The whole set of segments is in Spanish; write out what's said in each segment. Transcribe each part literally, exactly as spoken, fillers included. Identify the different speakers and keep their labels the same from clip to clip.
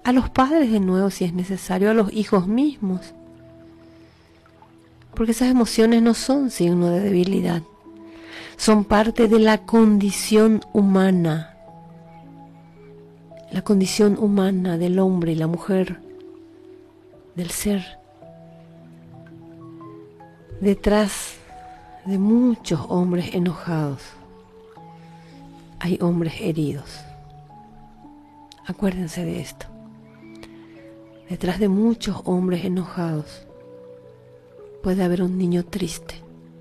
Speaker 1: a los padres de nuevo si es necesario, a los hijos mismos. Porque esas emociones no son signo de debilidad, son parte de la condición humana, la condición humana del hombre y la mujer, del ser. Detrás de muchos hombres enojados hay hombres heridos. Acuérdense de esto. Detrás de muchos hombres enojados puede haber un niño triste,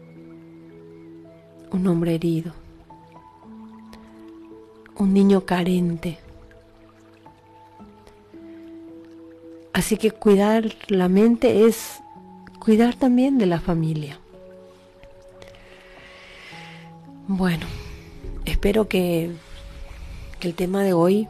Speaker 1: un hombre herido, un niño carente. Así que cuidar la mente es cuidar también de la familia. Bueno, espero que, que el tema de hoy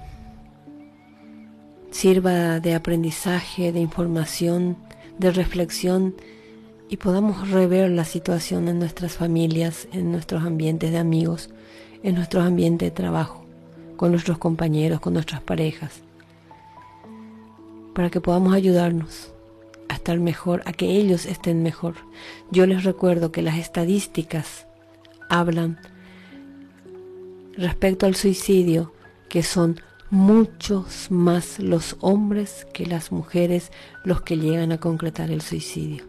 Speaker 1: sirva de aprendizaje, de información, de reflexión, y podamos rever la situación en nuestras familias, en nuestros ambientes de amigos, en nuestros ambientes de trabajo, con nuestros compañeros, con nuestras parejas, para que podamos ayudarnos a estar mejor, a que ellos estén mejor. Yo les recuerdo que las estadísticas hablan respecto al suicidio, que son muchos más los hombres que las mujeres los que llegan a concretar el suicidio.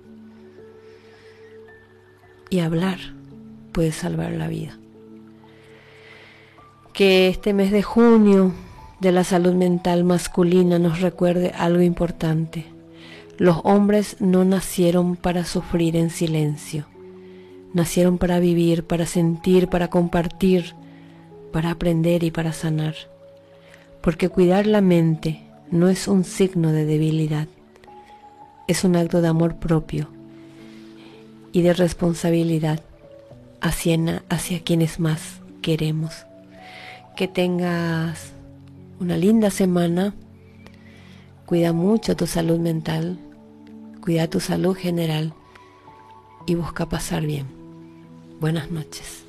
Speaker 1: Y hablar puede salvar la vida. Que este mes de junio de la salud mental masculina nos recuerde algo importante. Los hombres no nacieron para sufrir en silencio. Nacieron para vivir, para sentir, para compartir, para aprender y para sanar. Porque cuidar la mente no es un signo de debilidad, es un acto de amor propio y de responsabilidad hacia, hacia quienes más queremos. Que tengas una linda semana, cuida mucho tu salud mental, cuida tu salud general y busca pasar bien. Buenas noches.